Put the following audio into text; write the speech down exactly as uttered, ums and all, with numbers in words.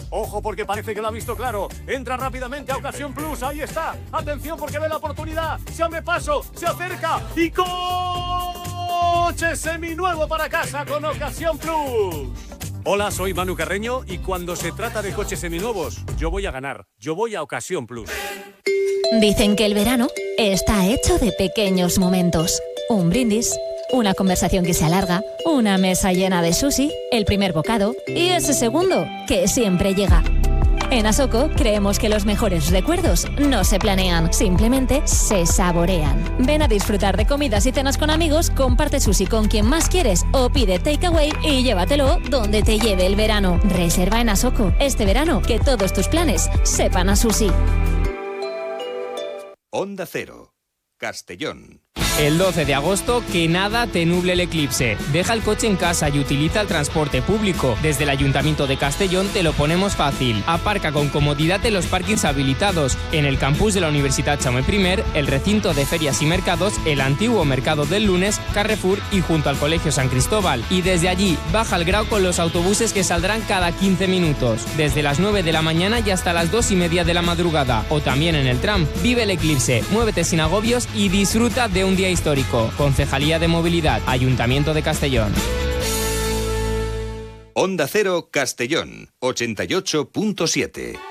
Ojo porque parece que lo ha visto claro. Entra rápidamente a Ocasión Plus. Ahí está. Atención porque ve la oportunidad. Se abre paso. Se acerca. Y coche seminuevo para casa con Ocasión Plus. Hola, soy Manu Carreño y cuando se trata de coches seminuevos, yo voy a ganar. Yo voy a Ocasión Plus. Dicen que el verano está hecho de pequeños momentos. Un brindis, una conversación que se alarga, una mesa llena de sushi, el primer bocado y ese segundo que siempre llega. En Asoko creemos que los mejores recuerdos no se planean, simplemente se saborean. Ven a disfrutar de comidas y cenas con amigos, comparte sushi con quien más quieres o pide takeaway y llévatelo donde te lleve el verano. Reserva en Asoko este verano, que todos tus planes sepan a sushi. Onda Cero, Castellón. El doce de agosto, que nada te nuble el eclipse. Deja el coche en casa y utiliza el transporte público. Desde el Ayuntamiento de Castellón te lo ponemos fácil. Aparca con comodidad en los parkings habilitados, en el campus de la Universidad Jaume primero, el recinto de ferias y mercados, el antiguo Mercado del Lunes, Carrefour y junto al Colegio San Cristóbal. Y desde allí, baja al Grau con los autobuses que saldrán cada quince minutos. Desde las nueve de la mañana y hasta las dos y media de la madrugada. O también en el tram. Vive el eclipse, muévete sin agobios y disfruta de un día histórico. Concejalía de Movilidad, Ayuntamiento de Castellón. Onda Cero, Castellón, ochenta y ocho punto siete.